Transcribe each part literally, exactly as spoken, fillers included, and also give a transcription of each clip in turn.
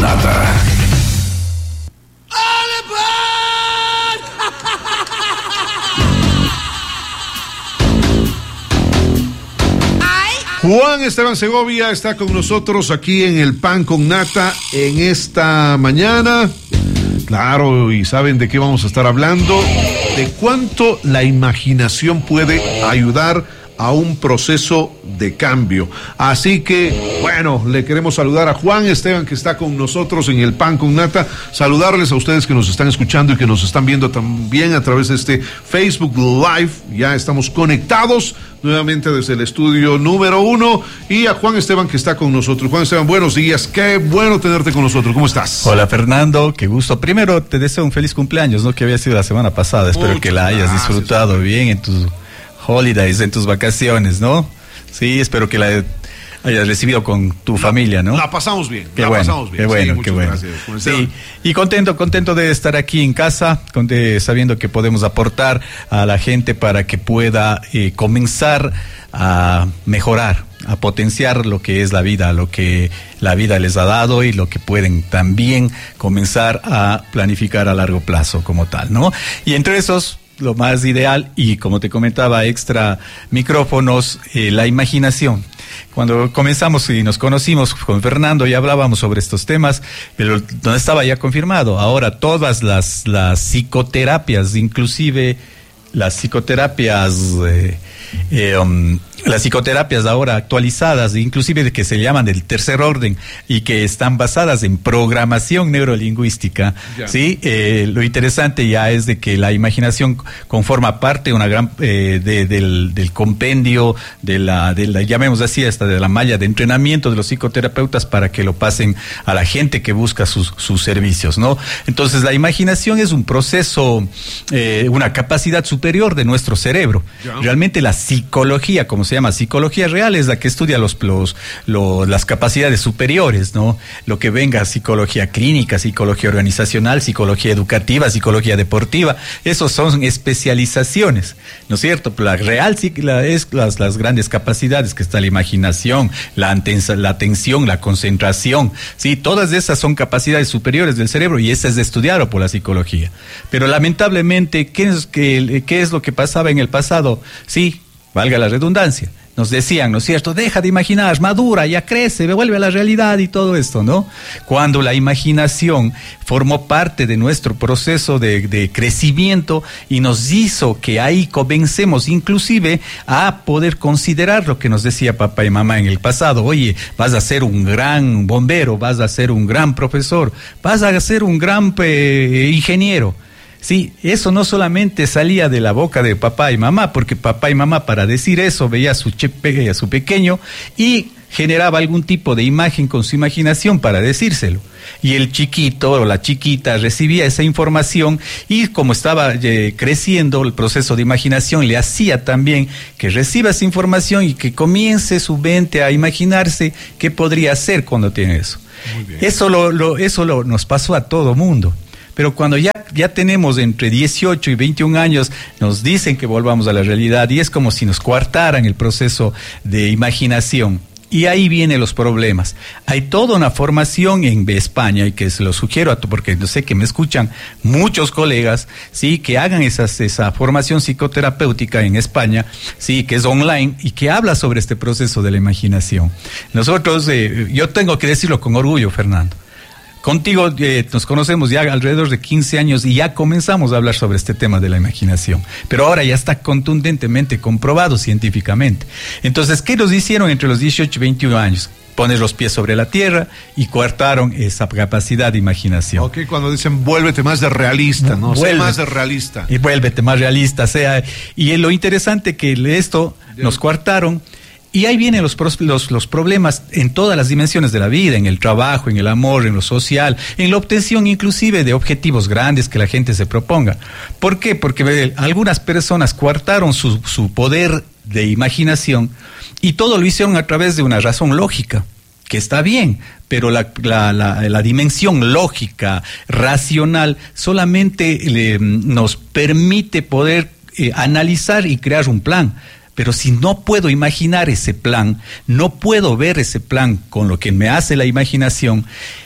Nata. Juan Esteban Segovia está con nosotros aquí en el Pan con Nata en esta mañana. Claro, y saben de qué vamos a estar hablando, de cuánto la imaginación puede ayudar a un proceso de cambio. Así que, bueno, le queremos saludar a Juan Esteban, que está con nosotros en el Pan con Nata. Saludarles a ustedes que nos están escuchando y que nos están viendo también a través de este Facebook Live. Ya estamos conectados nuevamente desde el estudio número uno. Y a Juan Esteban, que está con nosotros. Juan Esteban, buenos días. Qué bueno tenerte con nosotros. ¿Cómo estás? Hola, Fernando. Qué gusto. Primero, te deseo un feliz cumpleaños, ¿no? Que había sido la semana pasada. Espero Muchas que la hayas gracias, disfrutado man. bien en tus holidays, en tus vacaciones, ¿no? Sí, espero que la hayas recibido con tu la, familia, ¿no? La pasamos bien, qué la bueno, pasamos bien. Qué bueno, sí, qué bueno. Gracias. Sí, y contento, contento de estar aquí en casa, con de, sabiendo que podemos aportar a la gente para que pueda eh, comenzar a mejorar, a potenciar lo que es la vida, lo que la vida les ha dado y lo que pueden también comenzar a planificar a largo plazo como tal, ¿no? Y entre esos, lo más ideal, y como te comentaba, extra micrófonos, eh, la imaginación. Cuando comenzamos y nos conocimos con Fernando y hablábamos sobre estos temas, pero donde estaba ya confirmado, ahora todas las, las psicoterapias, inclusive las psicoterapias eh, eh, um, las psicoterapias ahora actualizadas, inclusive de que se llaman del tercer orden y que están basadas en programación neurolingüística, yeah. sí, eh, lo interesante ya es de que la imaginación conforma parte de una gran eh, de, del, del compendio de la, de la, llamemos así, hasta de la malla de entrenamiento de los psicoterapeutas para que lo pasen a la gente que busca sus, sus servicios, ¿no? Entonces la imaginación es un proceso, eh, una capacidad superior de nuestro cerebro. Yeah. Realmente la psicología, como se llama psicología real, es la que estudia los, los, los las capacidades superiores, ¿no? Lo que venga, psicología clínica, psicología organizacional, psicología educativa, psicología deportiva, esos son especializaciones, ¿no es cierto? La real la, es las, las grandes capacidades que está la imaginación, la, atensa, la atención, la concentración, sí, todas esas son capacidades superiores del cerebro y esa es de estudiarlo por la psicología. Pero lamentablemente, ¿qué es, qué, qué es lo que pasaba en el pasado? Sí, valga la redundancia, nos decían, ¿no es cierto? Deja de imaginar, madura, ya crece, vuelve a la realidad y todo esto, ¿no? Cuando la imaginación formó parte de nuestro proceso de, de crecimiento y nos hizo que ahí comencemos inclusive a poder considerar lo que nos decía papá y mamá en el pasado. Oye, vas a ser un gran bombero, vas a ser un gran profesor, vas a ser un gran eh, ingeniero. Sí, eso no solamente salía de la boca de papá y mamá, porque papá y mamá para decir eso veía a su, chepe, a su pequeño y generaba algún tipo de imagen con su imaginación para decírselo. Y el chiquito o la chiquita recibía esa información y como estaba eh, creciendo el proceso de imaginación, le hacía también que reciba esa información y que comience su mente a imaginarse qué podría hacer cuando tiene eso. Muy bien. Eso, lo, lo, eso lo, nos pasó a todo mundo. Pero cuando ya, ya tenemos entre dieciocho y veintiún años, nos dicen que volvamos a la realidad y es como si nos coartaran el proceso de imaginación. Y ahí vienen los problemas. Hay toda una formación en España y que se lo sugiero a tu, porque yo sé que me escuchan muchos colegas, sí, que hagan esas, esa formación psicoterapéutica en España, sí, que es online y que habla sobre este proceso de la imaginación. Nosotros, eh, yo tengo que decirlo con orgullo, Fernando. Contigo eh, nos conocemos ya alrededor de quince años y ya comenzamos a hablar sobre este tema de la imaginación, pero ahora ya está contundentemente comprobado científicamente. Entonces, ¿qué nos hicieron entre los dieciocho y veintiún años? Poner los pies sobre la tierra y coartaron esa capacidad de imaginación. Ok, cuando dicen vuélvete más de realista, ¿no? Vuelve, sea más de realista. Y vuélvete más realista, sea. Y lo interesante que esto nos coartaron. Y ahí vienen los, los, los problemas en todas las dimensiones de la vida, en el trabajo, en el amor, en lo social, en la obtención inclusive de objetivos grandes que la gente se proponga. ¿Por qué? Porque eh, algunas personas coartaron su, su poder de imaginación y todo lo hicieron a través de una razón lógica, que está bien, pero la, la, la, la dimensión lógica, racional, solamente eh, nos permite poder eh, analizar y crear un plan. Pero si no puedo imaginar ese plan, no puedo ver ese plan con lo que me hace la imaginación,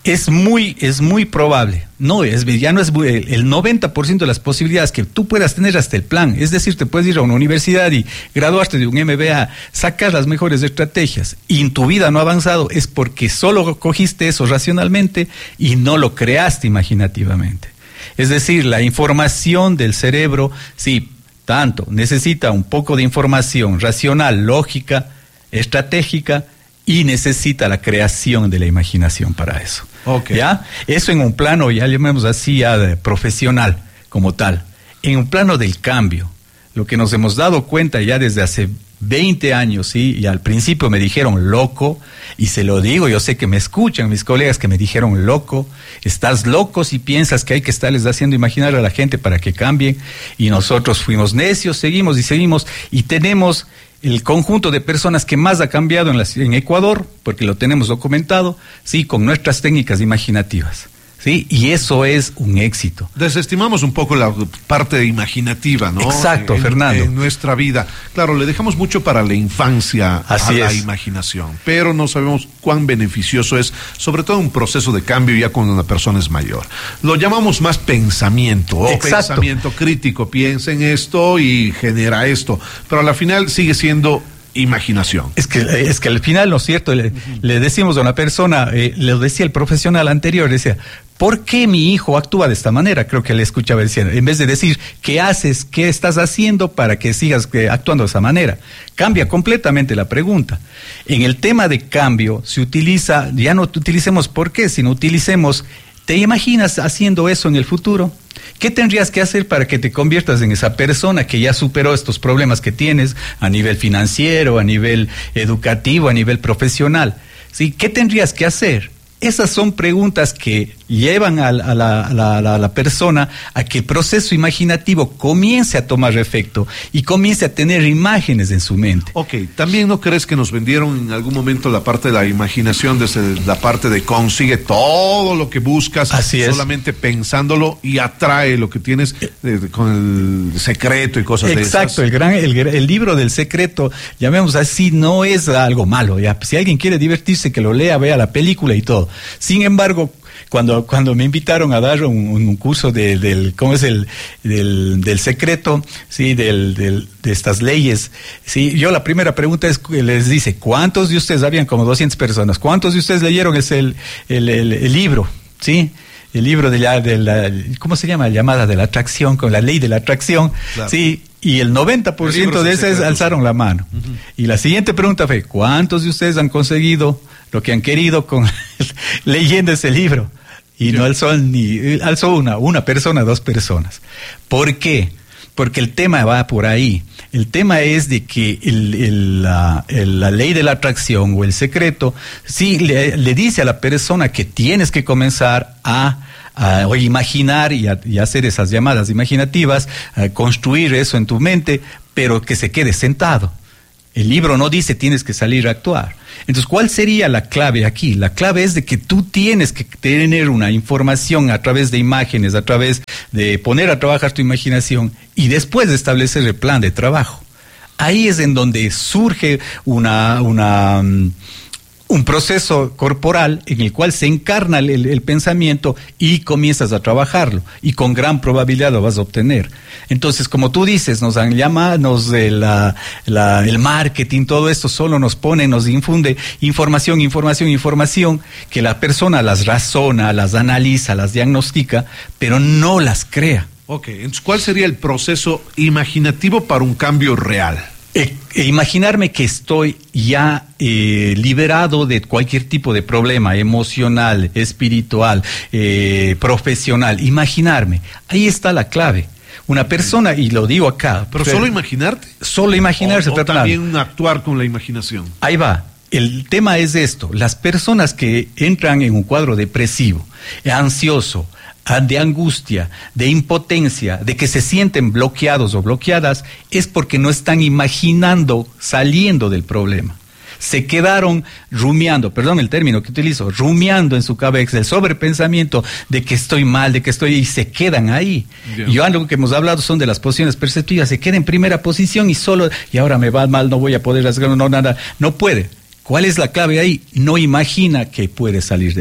Es muy, es muy probable, no, es, ya no es el, el noventa por ciento de las posibilidades que tú puedas tener hasta el plan, es decir, te puedes ir a una universidad y graduarte de un M B A, sacar las mejores estrategias y en tu vida no ha avanzado, es porque solo cogiste eso racionalmente y no lo creaste imaginativamente. Es decir, la información del cerebro, sí, tanto, necesita un poco de información racional, lógica, estratégica, y necesita la creación de la imaginación para eso. Okay. ¿Ya? Eso en un plano, ya llamemos así, ya de profesional como tal. En un plano del cambio, lo que nos hemos dado cuenta ya desde hace veinte años, ¿sí? Y al principio me dijeron loco, y se lo digo, yo sé que me escuchan mis colegas que me dijeron loco, estás loco si piensas que hay que estarles haciendo imaginar a la gente para que cambien, y nosotros fuimos necios, seguimos y seguimos, y tenemos el conjunto de personas que más ha cambiado en, la, en Ecuador, porque lo tenemos documentado, sí, con nuestras técnicas imaginativas. Sí, y eso es un éxito. Desestimamos un poco la parte imaginativa, ¿no? Exacto, en, Fernando. En nuestra vida. Claro, le dejamos mucho para la infancia Así a la es. imaginación, pero no sabemos cuán beneficioso es, sobre todo un proceso de cambio ya cuando una persona es mayor. Lo llamamos más pensamiento, o Exacto. pensamiento crítico. Piensa en esto y genera esto, pero a la final sigue siendo imaginación. Es que, es que al final, ¿no es cierto? Le, uh-huh. le decimos a una persona, eh, le decía el profesional anterior, decía, ¿por qué mi hijo actúa de esta manera? Creo que le escuchaba diciendo, en vez de decir, ¿qué haces? ¿Qué estás haciendo para que sigas eh, actuando de esa manera? Cambia completamente la pregunta. En el tema de cambio se utiliza, ya no utilicemos por qué, sino utilicemos, ¿te imaginas haciendo eso en el futuro? ¿Qué tendrías que hacer para que te conviertas en esa persona que ya superó estos problemas que tienes a nivel financiero, a nivel educativo, a nivel profesional? ¿Sí? ¿Qué tendrías que hacer? Esas son preguntas que llevan a la, a, la, a, la, a la persona a que el proceso imaginativo comience a tomar efecto y comience a tener imágenes en su mente. Ok, ¿también no crees que nos vendieron en algún momento la parte de la imaginación desde la parte de consigue todo lo que buscas, Así es. solamente pensándolo y atrae lo que tienes eh, con el secreto y cosas Exacto, de esas? Exacto, el, gran, el, el libro del secreto, llamemos así, no es algo malo. ¿Ya? Si alguien quiere divertirse, que lo lea, vea la película y todo. Sin embargo, cuando cuando me invitaron a dar un, un curso de, del cómo es el del, del secreto, sí, del, del de estas leyes, sí, yo la primera pregunta es, les dice, ¿cuántos de ustedes, habían como doscientas personas, cuántos de ustedes leyeron ese el, el, el, el libro, sí? El libro de la, de la, ¿cómo se llama? Llamada de la atracción, con la ley de la atracción, claro. Sí, y el noventa por ciento de esos alzaron la mano. Uh-huh. Y la siguiente pregunta fue, ¿cuántos de ustedes han conseguido lo que han querido con leyendo ese libro? Y yeah. no alzó ni, alzó una, una persona, dos personas. ¿Por qué? Porque el tema va por ahí. El tema es de que el, el, la, el, la ley de la atracción o el secreto, sí le, le dice a la persona que tienes que comenzar a, a, a imaginar y, a, y hacer esas llamadas imaginativas, a construir eso en tu mente, pero que se quede sentado. El libro no dice tienes que salir a actuar. Entonces, ¿cuál sería la clave aquí? La clave es de que tú tienes que tener una información a través de imágenes, a través de poner a trabajar tu imaginación y después de establecer el plan de trabajo. Ahí es en donde surge una, una, um, un proceso corporal en el cual se encarna el, el pensamiento y comienzas a trabajarlo y con gran probabilidad lo vas a obtener. Entonces, como tú dices, nos han llamado, nos, eh, la, la, el marketing, todo esto solo nos pone, nos infunde información, información, información, que la persona las razona, las analiza, las diagnostica, pero no las crea. Ok, entonces, ¿cuál sería el proceso imaginativo para un cambio real? Eh, eh, imaginarme que estoy ya eh, liberado de cualquier tipo de problema emocional, espiritual, eh, profesional. Imaginarme, ahí está la clave. Una persona, y lo digo acá... ¿Pero solo imaginarte? Solo imaginarse. O, o también actuar con la imaginación. Ahí va. El tema es esto. Las personas que entran en un cuadro depresivo, ansioso, de angustia, de impotencia, de que se sienten bloqueados o bloqueadas, es porque no están imaginando saliendo del problema. Se quedaron rumiando, perdón el término que utilizo, rumiando en su cabeza, el sobrepensamiento de que estoy mal, de que estoy, y se quedan ahí. Bien. Yo algo que hemos hablado son de las posiciones perceptivas, se queda en primera posición y solo, y ahora me va mal, no voy a poder hacer, no, nada, no puede. ¿Cuál es la clave ahí? No imagina que puede salir de ahí.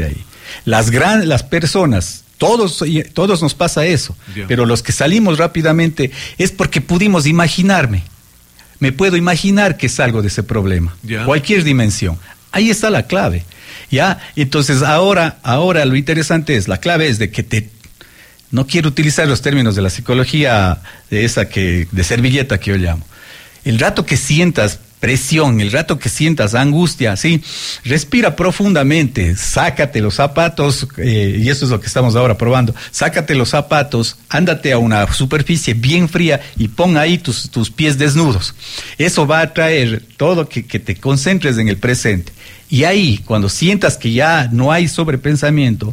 Las gran, las personas, todos, todos nos pasa eso, yeah. pero los que salimos rápidamente es porque pudimos imaginarme. Me puedo imaginar que salgo de ese problema, yeah. cualquier dimensión. Ahí está la clave, ¿ya? Entonces ahora, ahora lo interesante es, la clave es de que te, no quiero utilizar los términos de la psicología de esa que, de servilleta que yo llamo. El rato que sientas presión, el rato que sientas angustia, ¿sí? Respira profundamente, sácate los zapatos, eh, y eso es lo que estamos ahora probando, sácate los zapatos, ándate a una superficie bien fría y pon ahí tus, tus pies desnudos. Eso va a traer todo que, que te concentres en el presente. Y ahí, cuando sientas que ya no hay sobrepensamiento,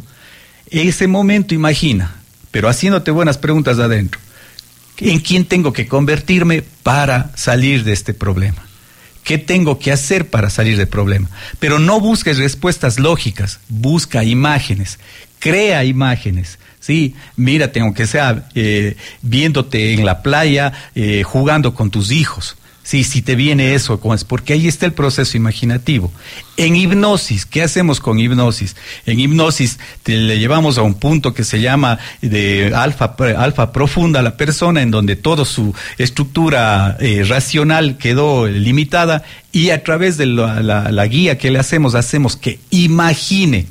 ese momento imagina, pero haciéndote buenas preguntas adentro, ¿en quién tengo que convertirme para salir de este problema? ¿Qué tengo que hacer para salir del problema? Pero no busques respuestas lógicas, busca imágenes, crea imágenes, ¿sí? Mírate, aunque sea eh, viéndote en la playa, eh, jugando con tus hijos, ¿sí? Si te viene eso, es porque ahí está el proceso imaginativo. En hipnosis, ¿qué hacemos con hipnosis? En hipnosis te, le llevamos a un punto que se llama de alfa, alfa profunda a la persona, en donde toda su estructura eh, racional quedó limitada, y a través de la, la, la guía que le hacemos, hacemos que imagine,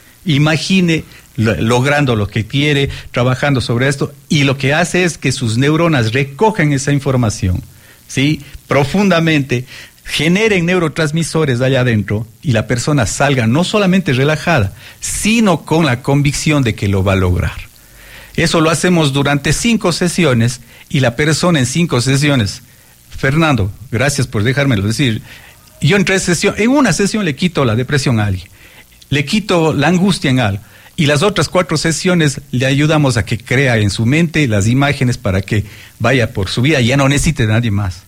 imagine lo, logrando lo que quiere, trabajando sobre esto, y lo que hace es que sus neuronas recojan esa información, ¿sí? Profundamente, generen neurotransmisores allá adentro y la persona salga no solamente relajada, sino con la convicción de que lo va a lograr. Eso lo hacemos durante cinco sesiones y la persona en cinco sesiones, Fernando, gracias por dejármelo decir, yo en tres sesiones, en una sesión le quito la depresión a alguien, le quito la angustia en algo, y las otras cuatro sesiones le ayudamos a que crea en su mente las imágenes para que vaya por su vida y ya no necesite de nadie más.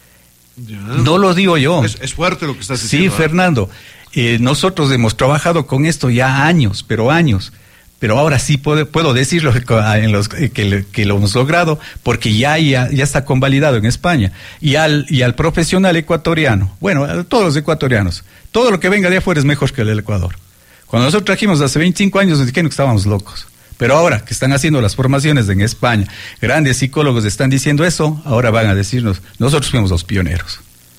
Ya. No lo digo yo. Es, es fuerte lo que estás diciendo. Sí, Fernando. Eh, nosotros hemos trabajado con esto ya años, pero años. Pero ahora sí puedo, puedo decirlo en los, que, que lo hemos logrado, porque ya, ya, ya está convalidado en España. Y al, y al profesional ecuatoriano, bueno, a todos los ecuatorianos, todo lo que venga de afuera es mejor que el del Ecuador. Cuando nosotros trajimos hace veinticinco años, nos dijeron que estábamos locos. Pero ahora que están haciendo las formaciones en España, grandes psicólogos están diciendo eso, ahora van a decirnos, nosotros fuimos los pioneros.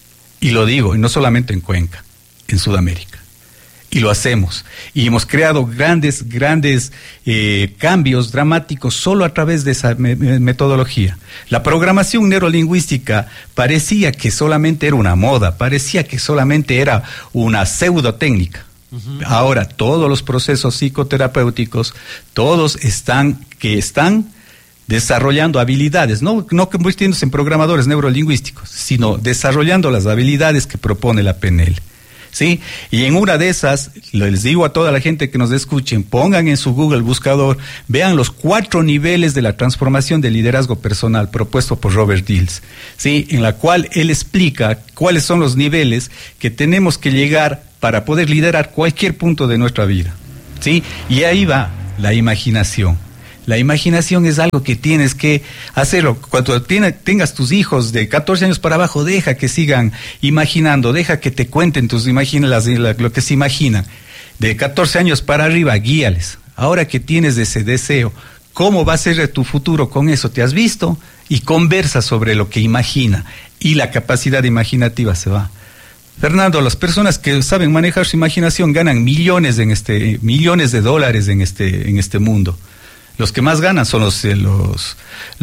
Y lo digo, y no solamente en Cuenca, en Sudamérica. Y lo hacemos. Y hemos creado grandes, grandes eh, cambios dramáticos solo a través de esa me metodología. La programación neurolingüística parecía que solamente era una moda, parecía que solamente era una pseudotécnica. Uh-huh. Ahora todos los procesos psicoterapéuticos, todos están, que están desarrollando habilidades, no, no convirtiéndose en programadores neurolingüísticos, sino desarrollando las habilidades que propone la P N L. ¿Sí? Y en una de esas, les digo a toda la gente que nos escuchen, pongan en su Google buscador, vean los cuatro niveles de la transformación del liderazgo personal propuesto por Robert Dills, ¿sí? En la cual él explica cuáles son los niveles que tenemos que llegar para poder liderar cualquier punto de nuestra vida, ¿sí? Y ahí va la imaginación. La imaginación es algo que tienes que hacerlo. Cuando tiene, tengas tus hijos de catorce años para abajo, deja que sigan imaginando, deja que te cuenten tus imágenes, lo que se imaginan. De catorce años para arriba, guíales. Ahora que tienes ese deseo, ¿cómo va a ser tu futuro con eso? ¿Te has visto? Y conversa sobre lo que imagina. Y la capacidad imaginativa se va. Fernando, las personas que saben manejar su imaginación ganan millones en este, millones de dólares en este, en este mundo. Los que más ganan son los, los,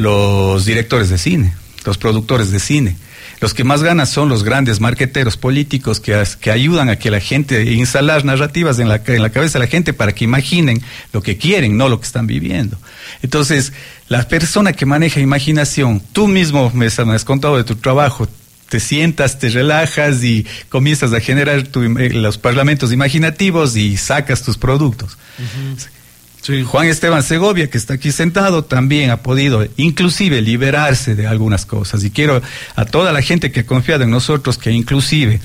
los directores de cine, los productores de cine. Los que más ganan son los grandes marqueteros políticos que, que ayudan a que la gente, instalar narrativas en la, en la cabeza de la gente para que imaginen lo que quieren, no lo que están viviendo. Entonces, la persona que maneja imaginación, tú mismo me has contado de tu trabajo, te sientas, te relajas y comienzas a generar tu, los parlamentos imaginativos y sacas tus productos. Uh-huh. Sí. Juan Esteban Segovia, que está aquí sentado, también ha podido inclusive liberarse de algunas cosas. Y quiero a toda la gente que ha confiado en nosotros que inclusive,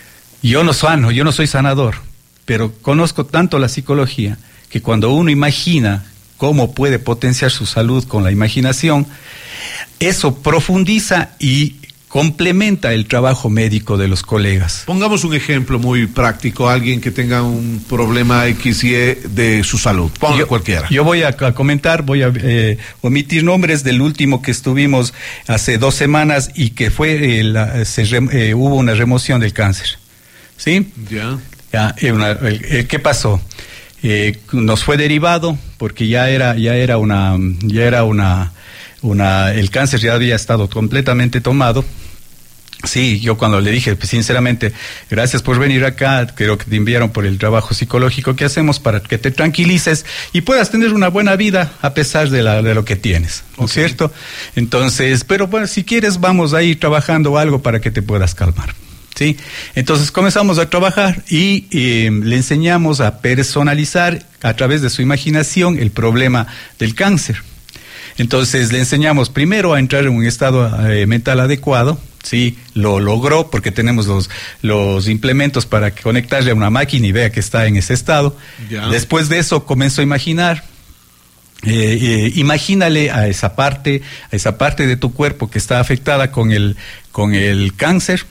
yo no sano, yo no soy sanador, pero conozco tanto la psicología que cuando uno imagina cómo puede potenciar su salud con la imaginación, eso profundiza y complementa el trabajo médico de los colegas. Pongamos un ejemplo muy práctico, alguien que tenga un problema X Y de su salud, ponga yo, cualquiera. Yo voy a, a comentar, voy a eh, omitir nombres del último que estuvimos hace dos semanas y que fue, eh, la, se re, eh, hubo una remoción del cáncer, ¿sí? Ya. Ya, eh, una, eh, ¿qué pasó? Eh, nos fue derivado porque ya era, ya era una, ya era una, una, el cáncer ya había estado completamente tomado. Sí, yo cuando le dije, pues sinceramente, gracias por venir acá, creo que te enviaron por el trabajo psicológico que hacemos para que te tranquilices y puedas tener una buena vida a pesar de, la, de lo que tienes, ¿no es cierto? Entonces, pero bueno, si quieres vamos a ir trabajando algo para que te puedas calmar, ¿sí? Entonces comenzamos a trabajar y eh, le enseñamos a personalizar a través de su imaginación el problema del cáncer. Entonces le enseñamos primero a entrar en un estado eh, mental adecuado. Sí, lo logró porque tenemos los, los implementos para conectarle a una máquina y vea que está en ese estado. Ya. Después de eso comenzó a imaginar. Eh, eh, imagínale a esa parte, a esa parte de tu cuerpo que está afectada con el, con el cáncer.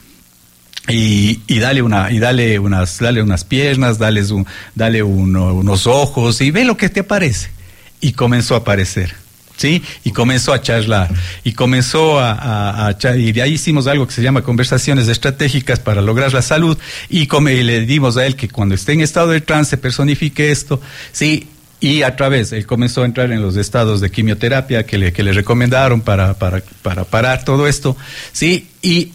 Y, y dale una, y dale unas, dale unas piernas, dale, un, dale uno, unos ojos y ve lo que te aparece. Y comenzó a aparecer. ¿Sí? Y comenzó a charlar, y comenzó a, a, a char- y de ahí hicimos algo que se llama conversaciones estratégicas para lograr la salud, y, come, y le dimos a él que cuando esté en estado de trance personifique esto, ¿sí? Y a través, él comenzó a entrar en los estados de quimioterapia que le, que le recomendaron para, para, para parar todo esto, ¿sí? Y,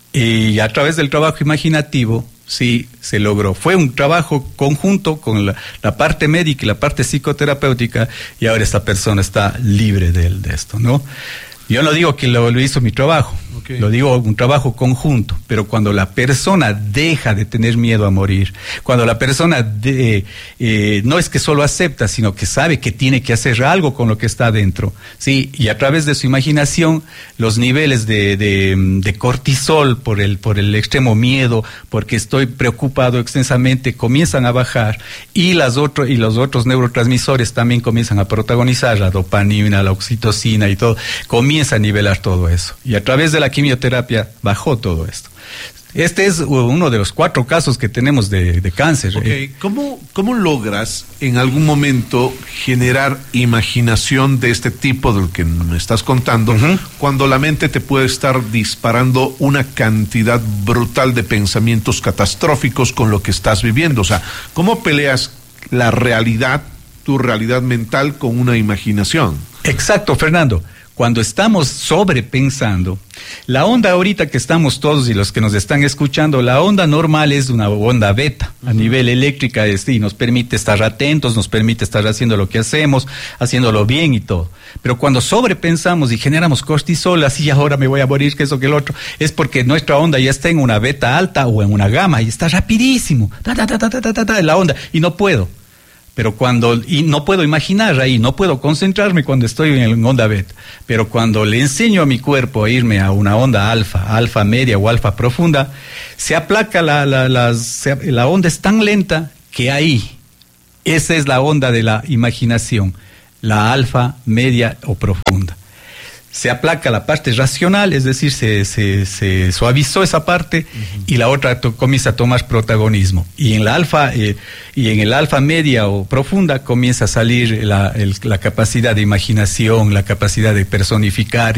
y a través del trabajo imaginativo, sí, se logró. Fue un trabajo conjunto con la, la parte médica y la parte psicoterapéutica, y ahora esta persona está libre de, de esto, ¿no? Yo no digo que lo, lo hizo mi trabajo, okay. Lo digo un trabajo conjunto, pero cuando la persona deja de tener miedo a morir, cuando la persona de, eh, no es que solo acepta, sino que sabe que tiene que hacer algo con lo que está dentro, ¿sí? Y a través de su imaginación, los niveles de, de, de cortisol por el, por el extremo miedo, porque estoy preocupado extensamente, comienzan a bajar, y, las otro, y los otros neurotransmisores también comienzan a protagonizar, la dopamina, la oxitocina y todo, comienza a nivelar todo eso. Y a través de la quimioterapia bajó todo esto. Este es uno de los cuatro casos que tenemos de, de cáncer. Okay. ¿Cómo, ¿Cómo logras en algún momento generar imaginación de este tipo del que me estás contando, uh-huh, cuando la mente te puede estar disparando una cantidad brutal de pensamientos catastróficos con lo que estás viviendo? O sea, ¿cómo peleas la realidad, tu realidad mental, con una imaginación? Exacto, Fernando. Cuando estamos sobrepensando, la onda ahorita que estamos todos y los que nos están escuchando, la onda normal es una onda beta, uh-huh, a nivel eléctrica, este, y nos permite estar atentos, nos permite estar haciendo lo que hacemos, haciéndolo bien y todo. Pero cuando sobrepensamos y generamos cortisol, así ahora me voy a morir, que eso, que el otro, es porque nuestra onda ya está en una beta alta o en una gamma y está rapidísimo, ta, ta, ta, ta, ta, ta, ta, la onda, y no puedo. Pero cuando, y no puedo imaginar ahí, no puedo concentrarme cuando estoy en onda beta, pero cuando le enseño a mi cuerpo a irme a una onda alfa, alfa media o alfa profunda, se aplaca la, la, la, se, la onda es tan lenta que ahí, esa es la onda de la imaginación, la alfa media o profunda. Se aplaca la parte racional, es decir, se, se, se suavizó esa parte, uh-huh, y la otra to- comienza a tomar protagonismo. Y en la alfa eh, y en el alfa media o profunda comienza a salir la, el, la capacidad de imaginación, la capacidad de personificar